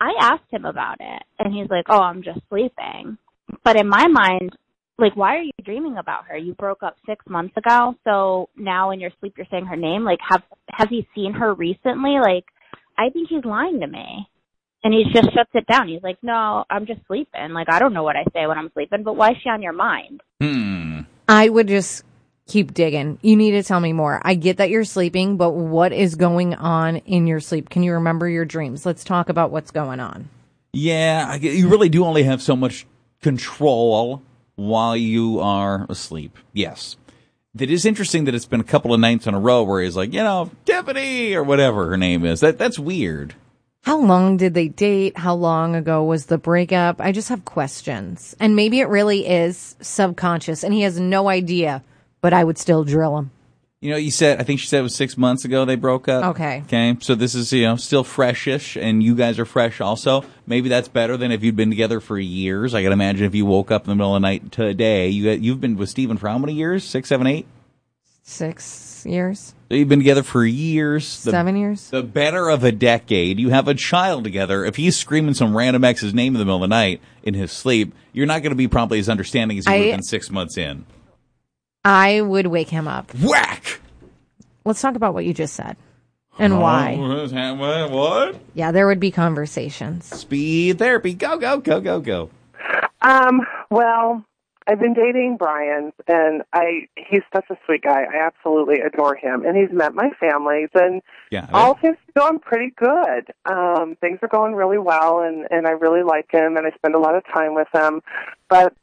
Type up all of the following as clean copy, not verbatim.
I asked him about it, and he's like, oh, I'm just sleeping. But in my mind, like, why are you dreaming about her? You broke up 6 months ago, so now in your sleep you're saying her name? Like, has he seen her recently? Like, I think he's lying to me. And he just shuts it down. He's like, no, I'm just sleeping. Like, I don't know what I say when I'm sleeping, but why is she on your mind? I would just keep digging. You need to tell me more. I get that you're sleeping, but what is going on in your sleep? Can you remember your dreams? Let's talk about what's going on. Yeah, you really do only have so much control while you are asleep. Yes. It is interesting that it's been a couple of nights in a row where he's like, Tiffany or whatever her name is. That's weird. How long did they date? How long ago was the breakup? I just have questions. And maybe it really is subconscious and he has no idea, but I would still drill him. I think she said it was 6 months ago they broke up. Okay. So this is, still freshish, and you guys are fresh also. Maybe that's better than if you'd been together for years. I can imagine if you woke up in the middle of the night today. You've been with Steven for how many years? 6, 7, 8? 6 years. So you've been together for years. 7 years. The better of a decade. You have a child together. If he's screaming some random ex's name in the middle of the night in his sleep, you're not going to be probably as understanding as you would have been 6 months in. I would wake him up. Whack! Let's talk about what you just said and why. What? Yeah, there would be conversations. Speed therapy. Go, go, go, go, go. Well, I've been dating Brian, and he's such a sweet guy. I absolutely adore him. And he's met my families, and all things are going pretty good. Things are going really well, and I really like him, and I spend a lot of time with him. But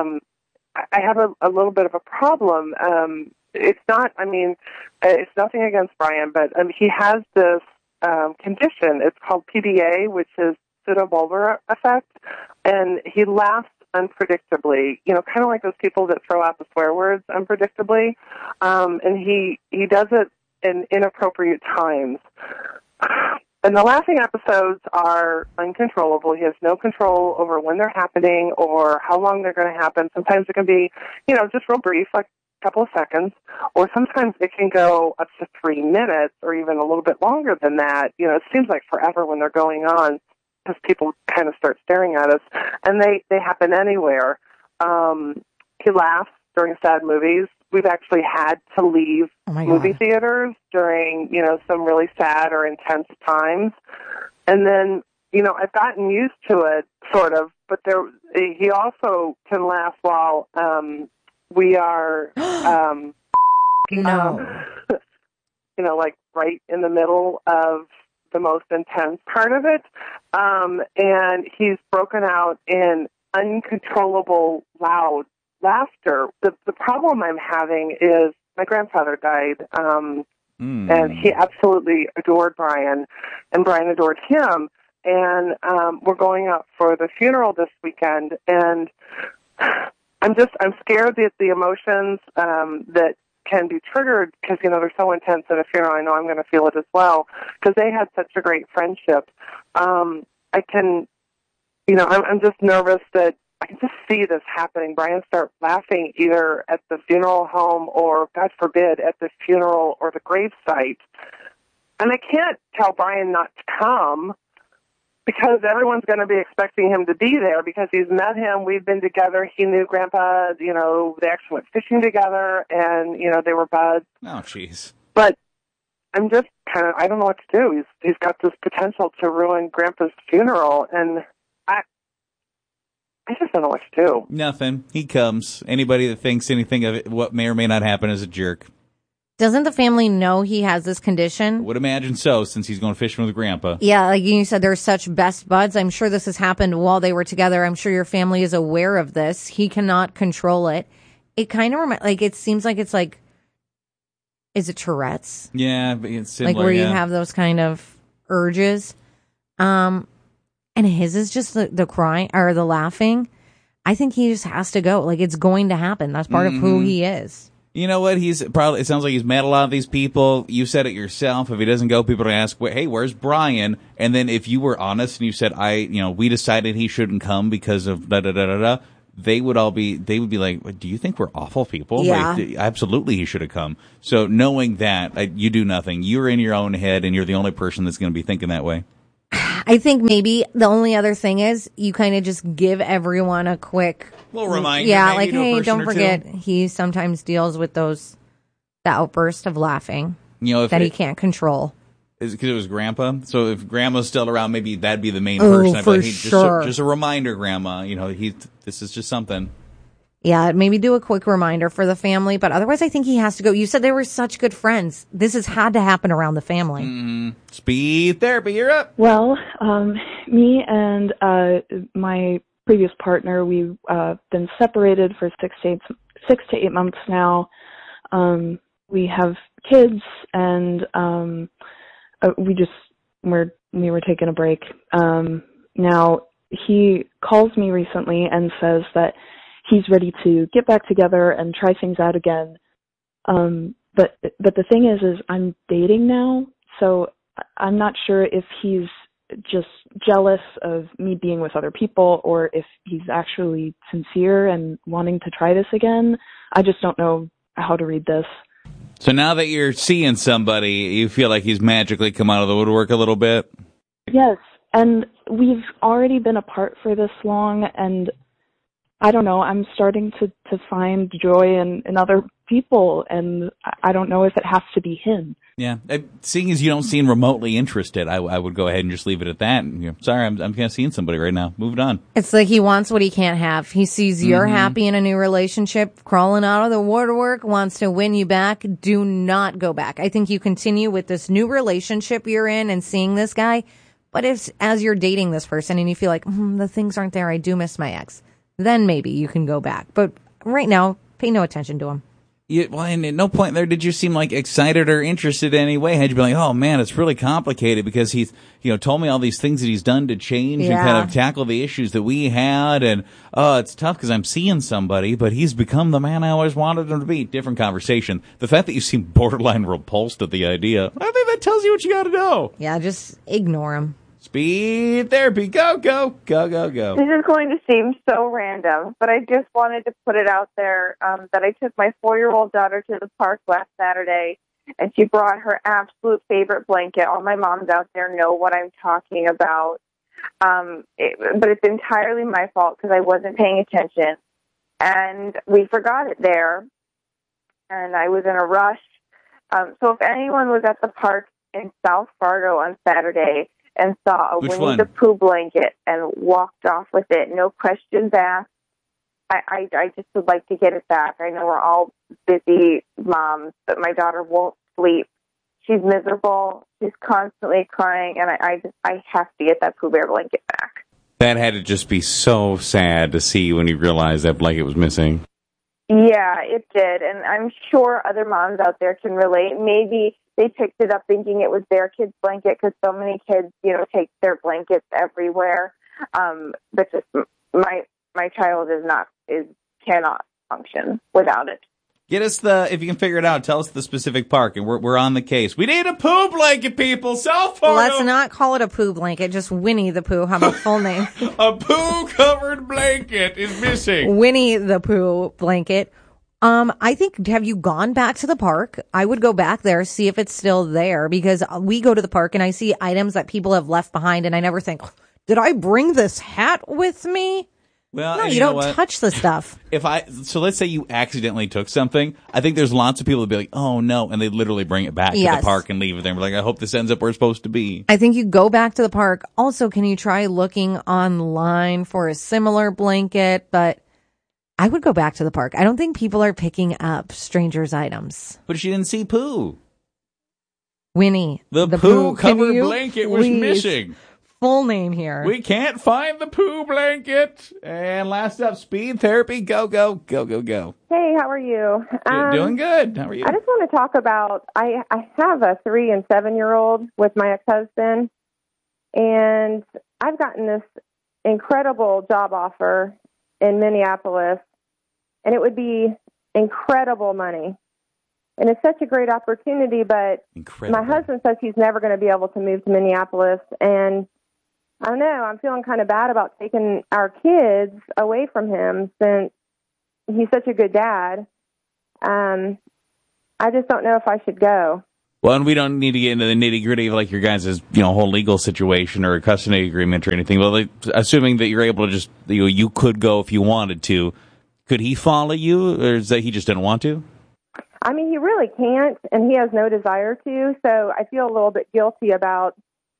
I have a little bit of a problem. It's nothing against Brian, but he has this condition. It's called PDA, which is pseudobulbar effect, and he laughs unpredictably, kind of like those people that throw out the swear words unpredictably, and he does it in inappropriate times. And the laughing episodes are uncontrollable. He has no control over when they're happening or how long they're going to happen. Sometimes it can be, just real brief, like a couple of seconds, or sometimes it can go up to 3 minutes or even a little bit longer than that. It seems like forever when they're going on because people kind of start staring at us, and they happen anywhere. He laughs during sad movies. We've actually had to leave movie theaters during, some really sad or intense times. And then, I've gotten used to it, sort of, but he also can laugh while we are, like right in the middle of the most intense part of it. And he's broken out in uncontrollable, loud laughter. The problem I'm having is my grandfather died, and he absolutely adored Brian, and Brian adored him. And we're going out for the funeral this weekend, and I'm scared that the emotions that can be triggered because they're so intense at a funeral. I know I'm going to feel it as well because they had such a great friendship. I'm just nervous that I can just see this happening. Brian start laughing either at the funeral home or, God forbid, at the funeral or the gravesite. And I can't tell Brian not to come because everyone's going to be expecting him to be there because he's met him. We've been together. He knew Grandpa. They actually went fishing together, and, they were buds. Oh, jeez. But I'm just I don't know what to do. He's got this potential to ruin Grandpa's funeral, and I just don't know what to do. Nothing. He comes. Anybody that thinks anything of it, what may or may not happen is a jerk. Doesn't the family know he has this condition? I would imagine so, since he's going fishing with Grandpa. Yeah, like you said, they're such best buds. I'm sure this has happened while they were together. I'm sure your family is aware of this. He cannot control it. It kind of it seems like it's like, is it Tourette's? Yeah, it's similar. Like where you have those kind of urges. And his is just the crying or the laughing. I think he just has to go. Like, it's going to happen. That's part of who he is. You know what? It sounds like he's met a lot of these people. You said it yourself. If he doesn't go, people are going to ask, hey, where's Brian? And then if you were honest and you said, we decided he shouldn't come because of da-da-da-da-da, they would be like, do you think we're awful people? Yeah. Like, absolutely he should have come. So knowing that, you do nothing. You're in your own head and you're the only person that's going to be thinking that way. I think maybe the only other thing is you kind of just give everyone a quick little reminder. Yeah, like, hey, don't forget, he sometimes deals with the outburst of laughing that he can't contrul. Is it because it was Grandpa? So if Grandma's still around, maybe that'd be the main person. Oh, for sure. Just a reminder, Grandma. This is just something. Yeah, maybe do a quick reminder for the family, but otherwise I think he has to go. You said they were such good friends. This has had to happen around the family. Speed therapy, you're up. Well, me and my previous partner, we've been separated for 6 to 8 months now. We have kids, and we were taking a break. Now he calls me recently and says that he's ready to get back together and try things out again. But the thing is I'm dating now, so I'm not sure if he's just jealous of me being with other people or if he's actually sincere and wanting to try this again. I just don't know how to read this. So now that you're seeing somebody, you feel like he's magically come out of the woodwork a little bit? Yes, and we've already been apart for this long, and I don't know, I'm starting to find joy in other people, and I don't know if it has to be him. Yeah, seeing as you don't seem remotely interested, I would go ahead and just leave it at that. Sorry, I'm kind of seeing somebody right now. Moving on. It's like he wants what he can't have. He sees you're happy in a new relationship, crawling out of the woodwork, wants to win you back. Do not go back. I think you continue with this new relationship you're in and seeing this guy. But if as you're dating this person and you feel like, the things aren't there, I do miss my ex, then maybe you can go back. But right now, pay no attention to him. And at no point there did you seem like excited or interested in any way. Had you been like, oh man, it's really complicated because he's, told me all these things that he's done to change and kind of tackle the issues that we had. And, it's tough because I'm seeing somebody, but he's become the man I always wanted him to be. Different conversation. The fact that you seem borderline repulsed at the idea, I think that tells you what you got to know. Yeah, just ignore him. Speed therapy. Go, go, go, go, go. This is going to seem so random, but I just wanted to put it out there that I took my 4-year-old daughter to the park last Saturday, and she brought her absolute favorite blanket. All my moms out there know what I'm talking about. But it's entirely my fault because I wasn't paying attention, and we forgot it there, and I was in a rush. So if anyone was at the park in South Fargo on Saturday and saw a Winnie the Pooh blanket and walked off with it, no questions asked, I just would like to get it back. I know we're all busy moms, but my daughter won't sleep. She's miserable. She's constantly crying, and I have to get that Pooh Bear blanket back. That had to just be so sad to see when you realized that blanket was missing. Yeah, it did, and I'm sure other moms out there can relate. Maybe they picked it up thinking it was their kid's blanket because so many kids, take their blankets everywhere. But just my child cannot function without it. Get us if you can figure it out, tell us the specific park, and we're on the case. We need a Pooh blanket, people. South Fargo. Let's not call it a Pooh blanket, just Winnie the Pooh. How about full name? A Pooh-covered blanket is missing. Winnie the Pooh blanket. I think, have you gone back to the park? I would go back there, see if it's still there, because we go to the park and I see items that people have left behind, and I never think, did I bring this hat with me? Well, no, you don't touch the stuff. So let's say you accidentally took something. I think there's lots of people that be like, oh no, and they literally bring it back to the park and leave it there. And we're like, I hope this ends up where it's supposed to be. I think you go back to the park. Also, can you try looking online for a similar blanket? But I would go back to the park. I don't think people are picking up strangers' items. But she didn't see Pooh. Winnie. The Pooh-covered blanket was missing. Full name here. We can't find the Pooh blanket. And last up, speed therapy. Go, go, go, go, go. Hey, how are you? Doing good. How are you? I just want to talk about, I have a 3 and 7-year-old with my ex-husband, and I've gotten this incredible job offer in Minneapolis, and it would be incredible money. And it's such a great opportunity, but my husband says he's never going to be able to move to Minneapolis, and I don't know, I'm feeling kind of bad about taking our kids away from him since he's such a good dad. I just don't know if I should go. Well, and we don't need to get into the nitty-gritty of like your guys' whole legal situation or a custody agreement or anything. Well, assuming that you're able to just you could go if you wanted to, could he follow you, or is that he just didn't want to? I mean, he really can't, and he has no desire to. So I feel a little bit guilty about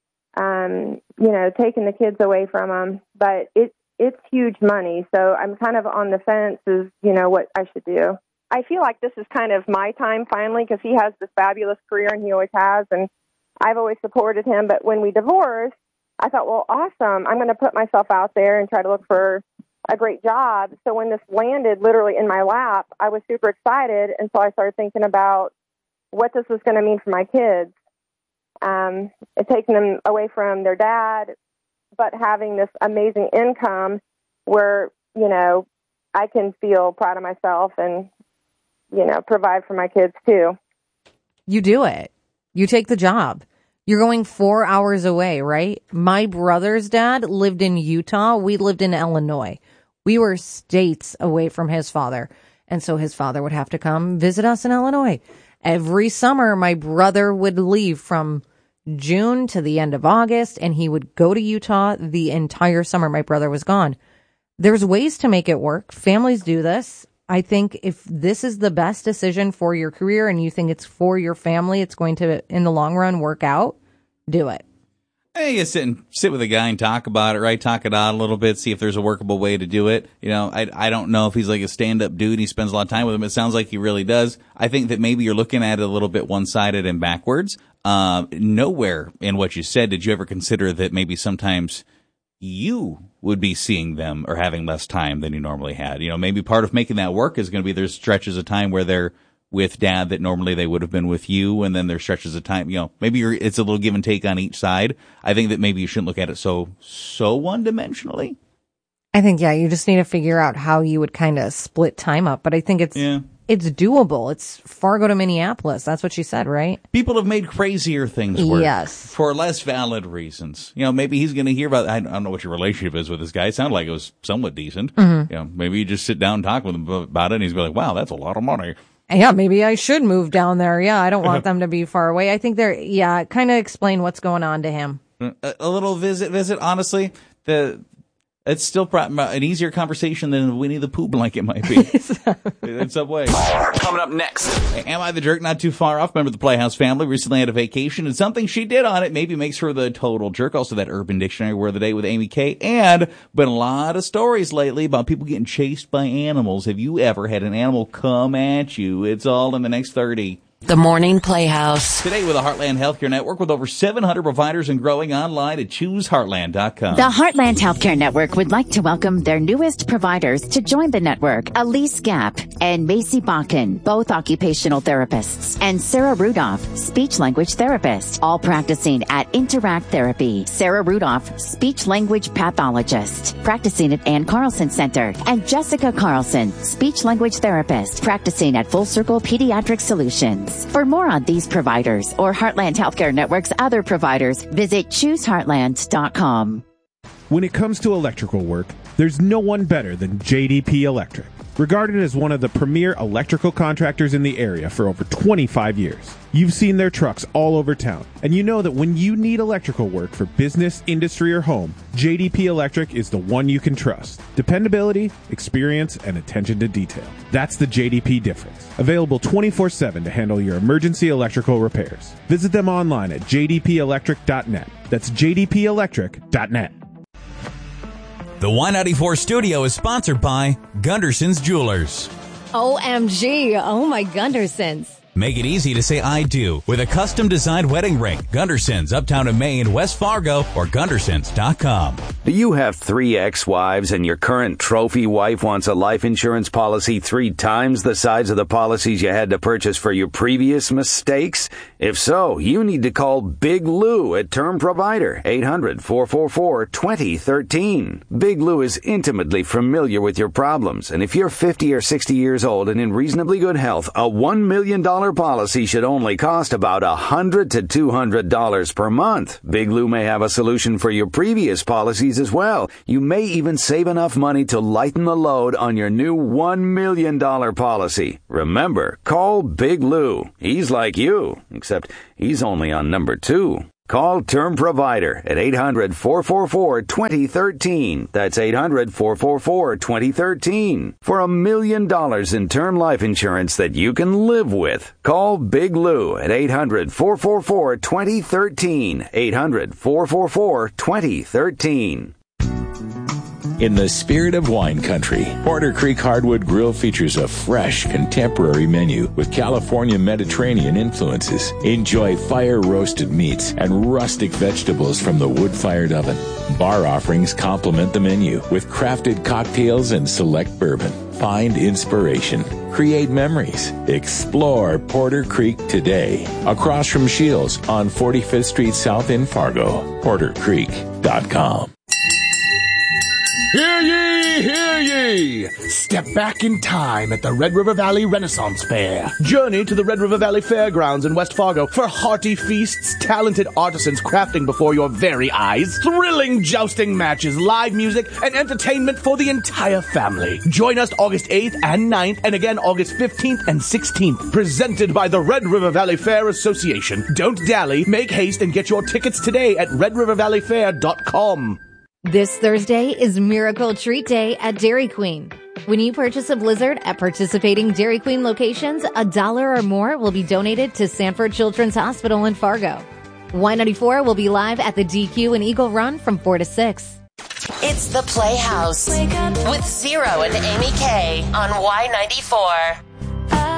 taking the kids away from him. But it's huge money, so I'm kind of on the fence as what I should do. I feel like this is kind of my time finally because he has this fabulous career and he always has, and I've always supported him. But when we divorced, I thought, well, awesome. I'm going to put myself out there and try to look for a great job. So when this landed literally in my lap, I was super excited. And so I started thinking about what this was going to mean for my kids. Taking them away from their dad, but having this amazing income where, I can feel proud of myself and provide for my kids too. You do it. You take the job. You're going 4 hours away, right? My brother's dad lived in Utah. We lived in Illinois. We were states away from his father. And so his father would have to come visit us in Illinois. Every summer, my brother would leave from June to the end of August, and he would go to Utah the entire summer. My brother was gone. There's ways to make it work. Families do this. I think if this is the best decision for your career and you think it's for your family, it's going to, in the long run, work out, do it. Hey, you sit with a guy and talk about it, right? Talk it out a little bit, see if there's a workable way to do it. I don't know if he's like a stand-up dude. He spends a lot of time with him. It sounds like he really does. I think that maybe you're looking at it a little bit one-sided and backwards. Nowhere in what you said did you ever consider that maybe sometimes you would be seeing them or having less time than you normally had. Maybe part of making that work is going to be there's stretches of time where they're with dad that normally they would have been with you, and then there's stretches of time, maybe it's a little give and take on each side. I think that maybe you shouldn't look at it so one-dimensionally. I think, you just need to figure out how you would kind of split time up, but I think it's doable. It's Fargo to Minneapolis. That's what she said, right? People have made crazier things work. Yes. For less valid reasons. Maybe he's going to hear about, I don't know what your relationship is with this guy. It sounded like it was somewhat decent. Mm-hmm. Maybe you just sit down and talk with him about it, and he's like, wow, that's a lot of money. Yeah, maybe I should move down there. Yeah, I don't want them to be far away. I think kind of explain what's going on to him. A little visit, honestly. It's still an easier conversation than Winnie the Pooh blanket might be. In some way. Coming up next. Am I the Jerk? Not too far off. Member of the Playhouse family recently had a vacation, and something she did on it maybe makes her the total jerk. Also, that Urban Dictionary word of the day with Amy Kay. And been a lot of stories lately about people getting chased by animals. Have you ever had an animal come at you? It's all in the next 30. The Morning Playhouse. Today with the Heartland Healthcare Network with over 700 providers and growing online at ChooseHeartland.com. The Heartland Healthcare Network would like to welcome their newest providers to join the network. Elise Gap and Macy Bakken, both occupational therapists, and Sarah Rudolph, speech-language therapist, all practicing at Interact Therapy. Sarah Rudolph, speech-language pathologist, practicing at Ann Carlson Center, and Jessica Carlson, speech-language therapist, practicing at Full Circle Pediatric Solutions. For more on these providers or Heartland Healthcare Network's other providers, visit ChooseHeartland.com. When it comes to electrical work, there's no one better than JDP Electric. Regarded as one of the premier electrical contractors in the area for over 25 years. You've seen their trucks all over town, and you know that when you need electrical work for business, industry, or home, JDP Electric is the one you can trust. Dependability, experience, and attention to detail. That's the JDP difference. Available 24/7 to handle your emergency electrical repairs. Visit them online at jdpelectric.net. That's jdpelectric.net. The Y94 studio is sponsored by Gunderson's Jewelers. OMG. Oh my Gundersons. Make it easy to say I do with a custom-designed wedding ring. Gundersons, Uptown in Maine, West Fargo, or Gundersons.com. Do you have 3 ex-wives and your current trophy wife wants a life insurance policy 3 times the size of the policies you had to purchase for your previous mistakes? If so, you need to call Big Lou at Term Provider, 800-444-2013. Big Lou is intimately familiar with your problems, and if you're 50 or 60 years old and in reasonably good health, a $1 million policy should only cost about $100 to $200 per month. Big Lou may have a solution for your previous policies as well. You may even save enough money to lighten the load on your new $1 million policy. Remember, call Big Lou. He's like you, except except he's only on number 2. Call Term Provider at 800-444-2013. That's 800-444-2013. For $1 million in term life insurance that you can live with. Call Big Lou at 800-444-2013. 800-444-2013. In the spirit of wine country, Porter Creek Hardwood Grill features a fresh, contemporary menu with California Mediterranean influences. Enjoy fire-roasted meats and rustic vegetables from the wood-fired oven. Bar offerings complement the menu with crafted cocktails and select bourbon. Find inspiration. Create memories. Explore Porter Creek today. Across from Shields on 45th Street South in Fargo. PorterCreek.com. Hear ye, hear ye! Step back in time at the Red River Valley Renaissance Fair. Journey to the Red River Valley Fairgrounds in West Fargo for hearty feasts, talented artisans crafting before your very eyes, thrilling jousting matches, live music, and entertainment for the entire family. Join us August 8th and 9th, and again August 15th and 16th. Presented by the Red River Valley Fair Association. Don't dally, make haste, and get your tickets today at redrivervalleyfair.com. This Thursday is Miracle Treat Day at Dairy Queen. When you purchase a Blizzard at participating Dairy Queen locations, $1 or more will be donated to Sanford Children's Hospital in Fargo. Y94 will be live at the DQ in Eagle Run from 4 to 6. It's the Playhouse with Zero and Amy K on Y94.